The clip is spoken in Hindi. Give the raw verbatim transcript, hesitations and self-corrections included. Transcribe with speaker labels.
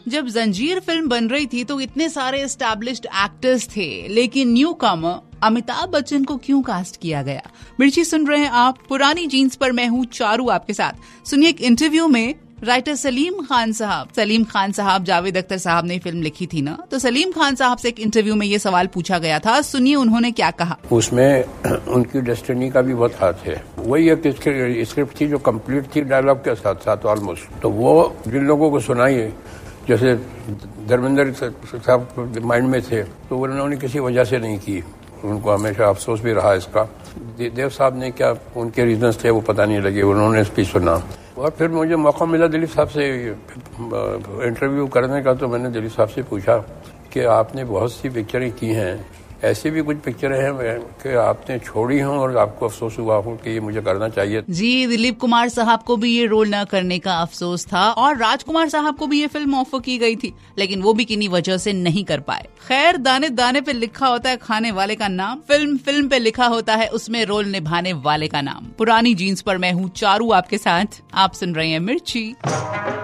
Speaker 1: जब जंजीर फिल्म बन रही थी तो इतने सारे एस्टैब्लिश्ड एक्टर्स थे, लेकिन न्यू कमर अमिताभ बच्चन को क्यों कास्ट किया गया? मिर्ची सुन रहे हैं आप, पुरानी जीन्स पर मैं हूँ चारू आपके साथ। सुनिए एक इंटरव्यू में राइटर सलीम खान साहब सलीम खान साहब जावेद अख्तर साहब ने फिल्म लिखी थी ना, तो सलीम खान साहब से एक इंटरव्यू में ये सवाल पूछा गया था। सुनिए उन्होंने क्या कहा।
Speaker 2: उसमें उनकी डेस्टिनी का भी बहुत हाथ है। वही एक स्क्रिप्ट थी जो कंप्लीट थी डायलॉग के साथ साथ ऑलमोस्ट। तो वो जिन लोगों को सुनाई, जैसे धर्मेंद्र साहब माइंड में थे, तो उन्होंने किसी वजह से नहीं की। उनको हमेशा अफसोस भी रहा इसका। देव साहब ने क्या उनके रीजंस थे वो पता नहीं लगे, उन्होंने स्पीच सुना। और फिर मुझे मौका मिला दिलीप साहब से इंटरव्यू करने का, तो मैंने दिलीप साहब से पूछा कि आपने बहुत सी पिक्चरें की हैं, ऐसी भी कुछ पिक्चरें हैं कि आपने छोड़ी हों और आपको अफसोस हुआ हो कि ये मुझे करना चाहिए।
Speaker 1: जी, दिलीप कुमार साहब को भी ये रोल न करने का अफसोस था और राजकुमार साहब को भी ये फिल्म ऑफर की गई थी, लेकिन वो भी किन्हीं वजह से नहीं कर पाए। खैर, दाने दाने पे लिखा होता है खाने वाले का नाम, फिल्म फिल्म पे लिखा होता है उसमें रोल निभाने वाले का नाम। पुरानी जीन्स पर मैं हूँ चारू आपके साथ, आप सुन रहे हैं मिर्ची।